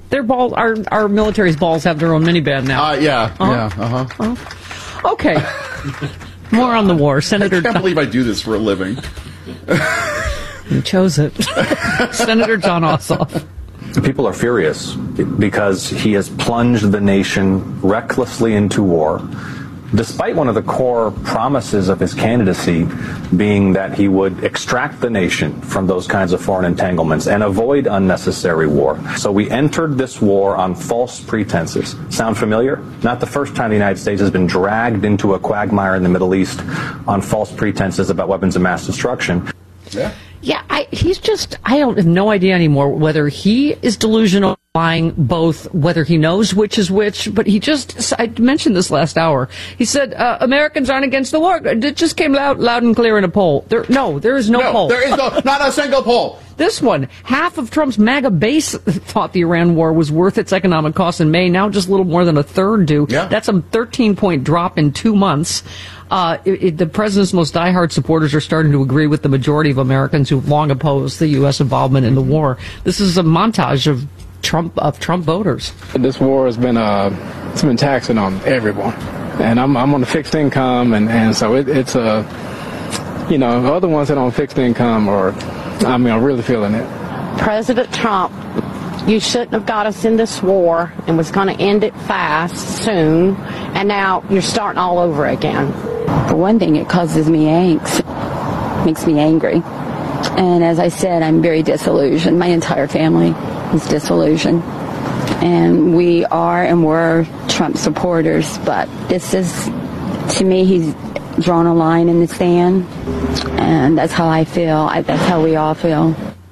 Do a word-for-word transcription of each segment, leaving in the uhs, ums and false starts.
Their ball, our our military's balls have their own minivan now. Uh, yeah, uh-huh. yeah, uh huh. Uh-huh. Okay. More on the war, Senator. I can't Don- believe I do this for a living. You chose it, Senator Jon Ossoff. People are furious because he has plunged the nation recklessly into war, despite one of the core promises of his candidacy being that he would extract the nation from those kinds of foreign entanglements and avoid unnecessary war. So we entered this war on false pretenses. Sound familiar? Not the first time the United States has been dragged into a quagmire in the Middle East on false pretenses about weapons of mass destruction. Yeah. Yeah, I, he's just, I don't have no idea anymore whether he is delusional, lying, both, whether he knows which is which, but he just, I mentioned this last hour, he said, uh, Americans aren't against the war. It just came loud, loud and clear in a poll. There, no, there is no, no poll. There is no, not a single poll. This one, half of Trump's MAGA base thought the Iran war was worth its economic cost in May. Now just a little more than a third do. Yeah. That's a thirteen-point drop in two months. Uh, it, it, the president's most diehard supporters are starting to agree with the majority of Americans who've long opposed the U S involvement in the war. This is a montage of Trump of Trump voters. This war has been uh, it's been taxing on everyone, and I'm I'm on a fixed income, and and so it, it's a uh, you know, other ones that on fixed income are, I mean, I'm really feeling it. President Trump, you shouldn't have got us in this war and was going to end it fast, soon, and now you're starting all over again. For one thing, it causes me angst, makes me angry. And as I said, I'm very disillusioned. My entire family is disillusioned. And we are and were Trump supporters, but this is, to me, he's drawn a line in the sand, and that's how I feel. I, that's how we all feel.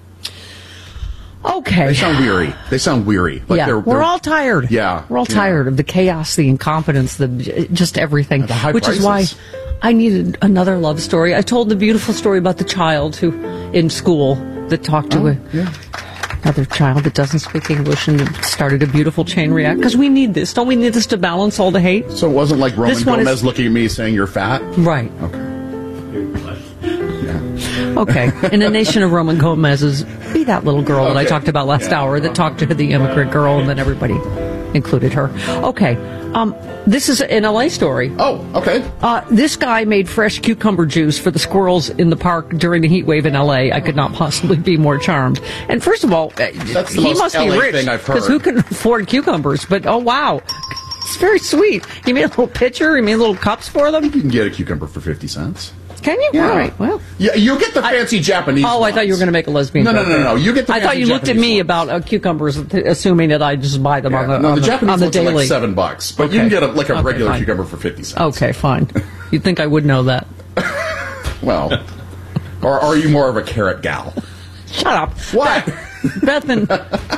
Okay. They sound weary. They sound weary. Like yeah, they're, we're they're, all tired. Yeah. We're all yeah. tired of the chaos, the incompetence, the just everything. The high which prices. is why I needed another love story. I told the beautiful story about the child who, in school, that talked to oh, a, yeah. another child that doesn't speak English, and it started a beautiful chain reaction. Because we need this. Don't we need this to balance all the hate? So it wasn't like Roman This one Gomez is- looking at me saying you're fat? Right. Okay. Okay. In a nation of Roman Gomez's, be that little girl that I Okay. talked about last Yeah. hour that talked to the immigrant girl, and then everybody included her. Okay. Um, this is an L A story. Oh, okay. Uh, this guy made fresh cucumber juice for the squirrels in the park during the heat wave in L A. I could not possibly be more charmed. And first of all, uh, That's the he most must L A be rich, thing I've heard. because who can afford cucumbers? But, oh, wow. It's very sweet. He made a little pitcher. He made little cups for them. You can get a cucumber for fifty cents. Can you? Yeah. All right. Well. Yeah, you get the fancy I, Japanese Oh, I ones. thought you were going to make a lesbian No, no, joke no, no, there. no. You get the I thought fancy you looked at Japanese me ones. about uh, cucumbers, th- assuming that I just buy them Yeah, on the, no, on the the, Japanese on the ones are daily. like seven bucks, but you Okay. can get a, like a Okay, regular fine. cucumber for fifty cents. Okay, fine. You'd think I would know that. Well, or are you more of a carrot gal? Shut up. What? Bethman.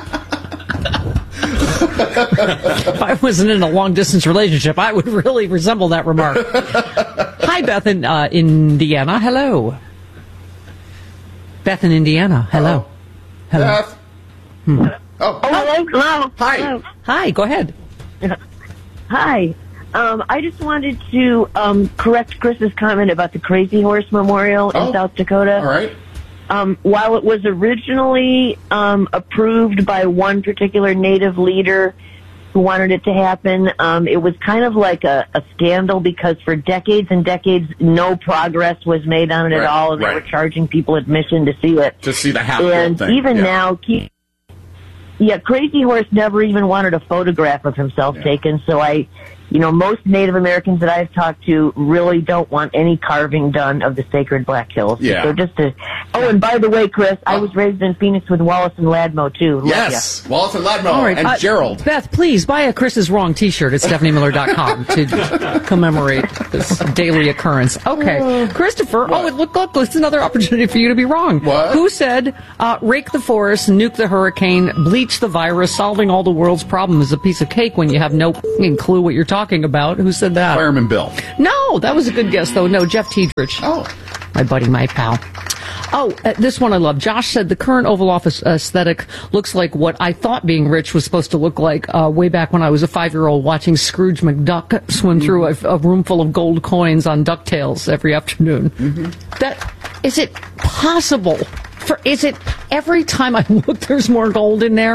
If I wasn't in a long-distance relationship, I would really resemble that remark. Hi, Beth in uh, Indiana. Hello. Beth in Indiana. Hello. Hello. Beth? Hmm. Oh. Hello. Hello. Hi. Hello. Hi, go ahead. Hi. Um, I just wanted to um, correct Chris's comment about the Crazy Horse Memorial Oh. in South Dakota. All right. Um, while it was originally um, approved by one particular Native leader who wanted it to happen, um, it was kind of like a, a scandal because for decades and decades, no progress was made on it Right, at all, and right. they were charging people admission to see it. To see the half And thing. even yeah. now, keep, yeah, Crazy Horse never even wanted a photograph of himself Yeah. taken. So I, you know, most Native Americans that I've talked to really don't want any carving done of the sacred Black Hills. Yeah. So just to, oh, and by the way, Chris, I Oh. was raised in Phoenix with Wallace and Ladmo too. Love Yes. Wallace and Ladmo All right, and uh, Gerald. Beth, please buy a Chris is Wrong t-shirt at stephanie miller dot com to commemorate this daily occurrence. Okay. Christopher, What? oh, look, look, it's another opportunity for you to be wrong. What? Who said, uh, rake the forest, nuke the hurricane, bleach the virus, solving all the world's problems is a piece of cake when you have no f***ing clue what you're talking about? Who said that? Fireman Bill. No, that was a good guess, though. No, Jeff Tiedrich. Oh. My buddy, my pal. Oh, uh, this one I love. Josh said the current Oval Office aesthetic looks like what I thought being rich was supposed to look like uh, way back when I was a five-year-old watching Scrooge McDuck swim through a, a room full of gold coins on DuckTales every afternoon. Mm-hmm. That is it possible? For is it every time I look, there's more gold in there?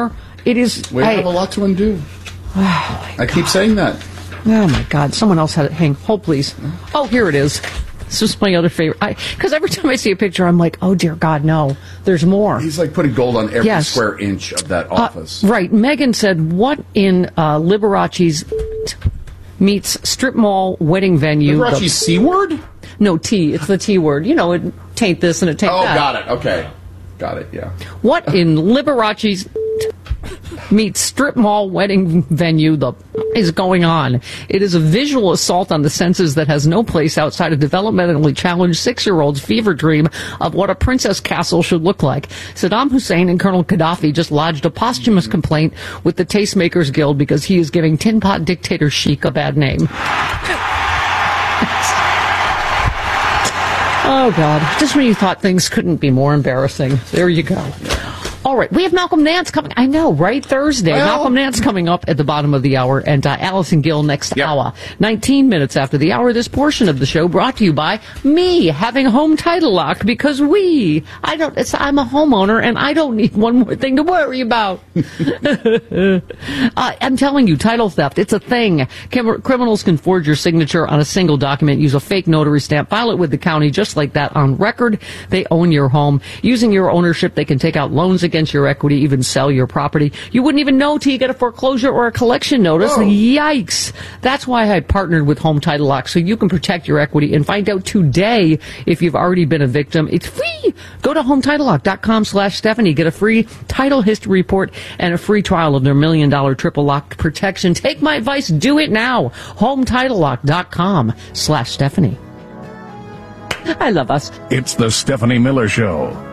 it is. We I, have a lot to undo. Oh I keep saying that. Oh my God! Someone else had it. Hang. Hold, please. Oh, here it is. This is my other favorite. Because every time I see a picture, I'm like, oh dear God, no. There's more. He's like putting gold on every yes. square inch of that office. Uh, right. Megan said, "What in uh, Liberace's meets strip mall wedding venue?" Liberace's the, C word? No, T. It's the T word. You know, it taint this and it taint oh, that. Oh, got it. Okay. Got it, yeah. What in Liberace's meets strip mall wedding venue the is going on? It is a visual assault on the senses that has no place outside a developmentally challenged six-year-old's fever dream of what a princess castle should look like. Saddam Hussein and Colonel Gaddafi just lodged a posthumous complaint with the Tastemakers Guild because he is giving tin pot dictator chic a bad name. Oh, God. Just when you thought things couldn't be more embarrassing. There you go. All right. We have Malcolm Nance coming. I know, right? Thursday. Well, Malcolm Nance coming up at the bottom of the hour, and uh, Allison Gill next yep. hour. nineteen minutes after the hour, this portion of the show brought to you by me having home title lock because we, I don't, it's, I'm a homeowner and I don't need one more thing to worry about. uh, I'm telling you, title theft, it's a thing. Crim- criminals can forge your signature on a single document, use a fake notary stamp, file it with the county just like that on record. They own your home. Using your ownership, they can take out loans against against your equity, even sell your property. You wouldn't even know till you get a foreclosure or a collection notice. Whoa. Yikes. That's why I partnered with Home Title Lock, so you can protect your equity and find out today if you've already been a victim. It's free. Go to hometitlelock.com slash Stephanie. Get a free title history report and a free trial of their million dollar triple lock protection. Take my advice. Do it now. hometitlelock.com slash Stephanie. I love us. It's the Stephanie Miller Show.